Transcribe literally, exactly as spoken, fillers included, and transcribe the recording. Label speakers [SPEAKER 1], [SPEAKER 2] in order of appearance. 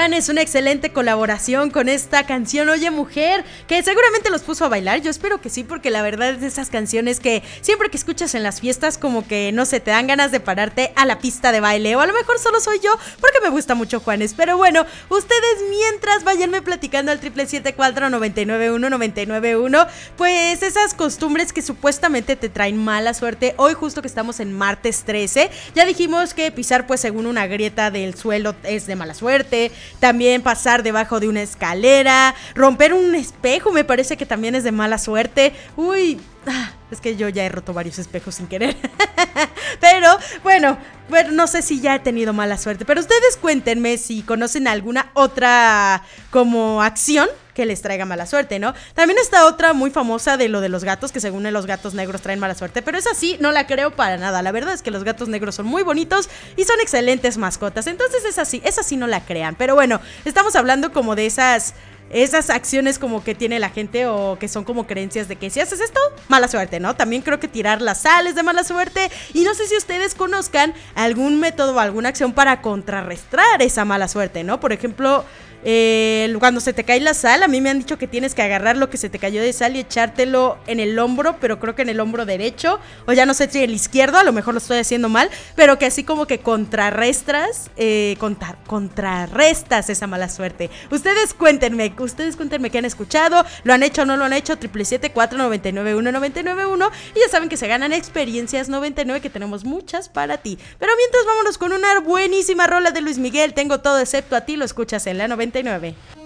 [SPEAKER 1] Juanes, una excelente colaboración con esta canción Oye Mujer, que seguramente los puso a bailar. Yo espero que sí, porque la verdad es de esas canciones que siempre que escuchas en las fiestas como que no sé, te dan ganas de pararte a la pista de baile, o a lo mejor solo soy yo porque me gusta mucho Juanes. Pero bueno, ustedes mientras vayanme platicando al triple siete cuatro nueve nueve uno nueve nueve uno, pues esas costumbres que supuestamente te traen mala suerte. Hoy justo que estamos en martes trece, ya dijimos que pisar pues según una grieta del suelo es de mala suerte, también pasar debajo de una escalera, romper un espejo me parece que también es de mala suerte. Uy, es que yo ya he roto varios espejos sin querer. Pero bueno, bueno, no sé si ya he tenido mala suerte, pero ustedes cuéntenme si conocen alguna otra como acción que les traiga mala suerte, ¿no? También está otra muy famosa de lo de los gatos, que según los gatos negros traen mala suerte, pero esa sí, no la creo para nada. La verdad es que los gatos negros son muy bonitos y son excelentes mascotas, entonces esa sí, esa sí no la crean. Pero bueno, estamos hablando como de esas... esas acciones como que tiene la gente o que son como creencias de que si haces esto, mala suerte, ¿no? También creo que tirar la sal es de mala suerte, y no sé si ustedes conozcan algún método o alguna acción para contrarrestar esa mala suerte, ¿no? Por ejemplo, eh, cuando se te cae la sal, a mí me han dicho que tienes que agarrar lo que se te cayó de sal y echártelo en el hombro, pero creo que en el hombro derecho, o ya no sé si el izquierdo, a lo mejor lo estoy haciendo mal, pero que así como que contrarrestas, eh, contra, contrarrestas esa mala suerte. Ustedes cuéntenme, ustedes cuéntenme qué han escuchado, lo han hecho o no lo han hecho, triple siete cuatro nueve nueve uno nueve nueve uno, y ya saben que se ganan experiencias noventa y nueve, que tenemos muchas para ti. Pero mientras vámonos con una buenísima rola de Luis Miguel, Tengo todo excepto a ti, lo escuchas en la noventa y nueve.